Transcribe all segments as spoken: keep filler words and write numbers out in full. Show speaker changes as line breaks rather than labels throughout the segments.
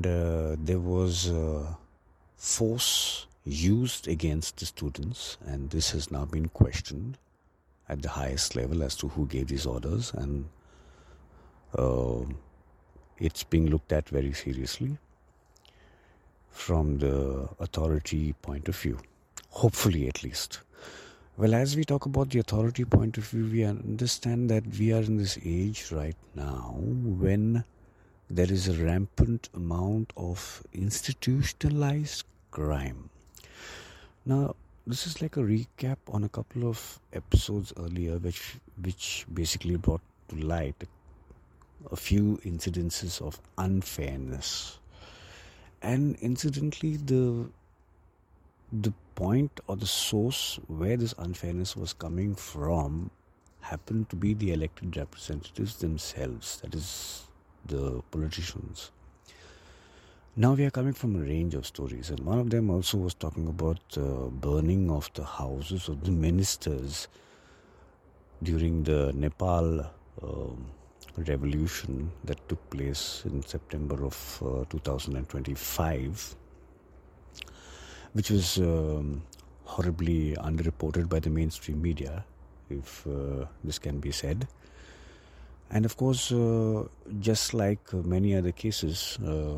and uh, there was uh, force used against the students, and this has now been questioned at the highest level as to who gave these orders, and uh, it's being looked at very seriously from the authority point of view, hopefully at least. Well, as we talk about the authority point of view, we understand that we are in this age right now when there is a rampant amount of institutionalized crime. Now, this is like a recap on a couple of episodes earlier, which which basically brought to light a few incidences of unfairness. And incidentally, the the point or the source where this unfairness was coming from happened to be the elected representatives themselves, that is, the politicians. Now we are coming from a range of stories, and one of them also was talking about uh, burning of the houses of the ministers during the Nepal um, revolution that took place in September of uh, two thousand twenty-five, which was um, horribly underreported by the mainstream media, if uh, this can be said. And of course, uh, just like many other cases, uh,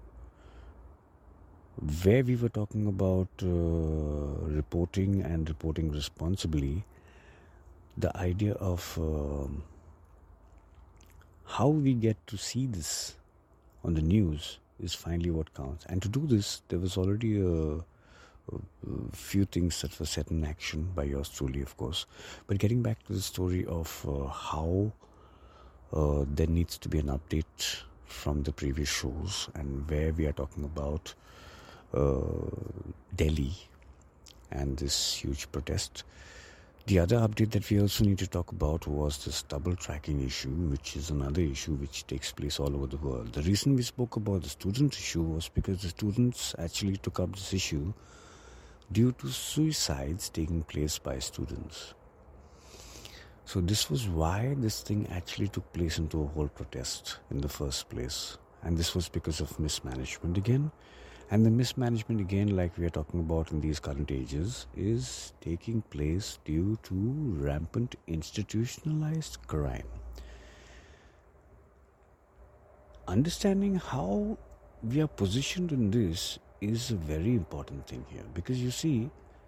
where we were talking about uh, reporting and reporting responsibly, the idea of um, how we get to see this on the news is finally what counts. And to do this, there was already a, a few things that were set in action by yours truly, of course. But getting back to the story of uh, how uh, there needs to be an update from the previous shows, and where we are talking about uh, Delhi and this huge protest. The other update that we also need to talk about was this double tracking issue, which is another issue which takes place all over the world. The reason we spoke about the student issue was because the students actually took up this issue due to suicides taking place by students. So this was why this thing actually took place into a whole protest in the first place. And this was because of mismanagement again. And the mismanagement, again, like we are talking about in these current ages, is taking place due to rampant institutionalized crime. Understanding how we are positioned in this is a very important thing here. Because you see,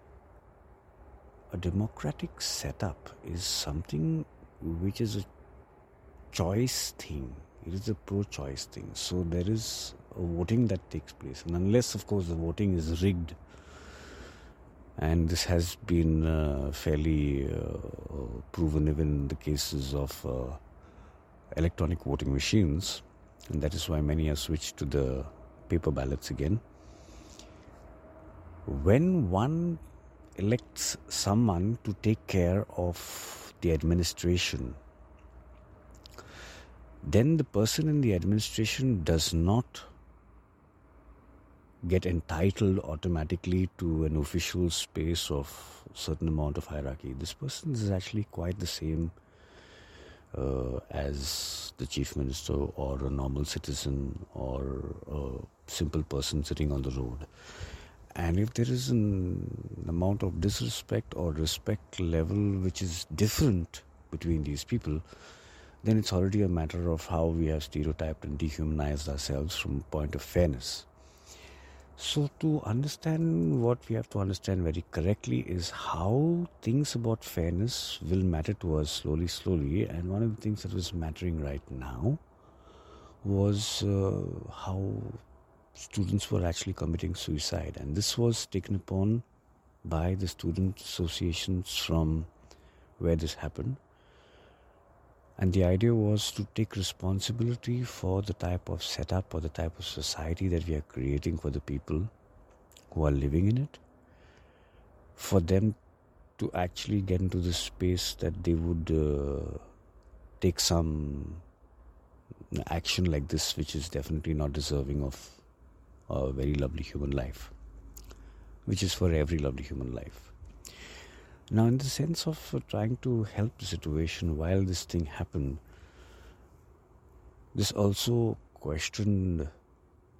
a democratic setup is something which is a choice thing. It is a pro-choice thing. So there is a voting that takes place. And unless, of course, the voting is rigged, and this has been uh, fairly uh, proven even in the cases of uh, electronic voting machines, and that is why many have switched to the paper ballots again. When one elects someone to take care of the administration, then the person in the administration does not get entitled automatically to an official space of a certain amount of hierarchy. This person is actually quite the same uh, as the chief minister or a normal citizen or a simple person sitting on the road. And if there is an amount of disrespect or respect level which is different between these people, then it's already a matter of how we have stereotyped and dehumanized ourselves from a point of fairness. So to understand what we have to understand very correctly is how things about fairness will matter to us slowly, slowly. And one of the things that was mattering right now was uh, how students were actually committing suicide. And this was taken upon by the student associations from where this happened. And the idea was to take responsibility for the type of setup or the type of society that we are creating for the people who are living in it, for them to actually get into the space that they would uh, take some action like this, which is definitely not deserving of a very lovely human life, which is for every lovely human life. Now, in the sense of uh, trying to help the situation while this thing happened, this also questioned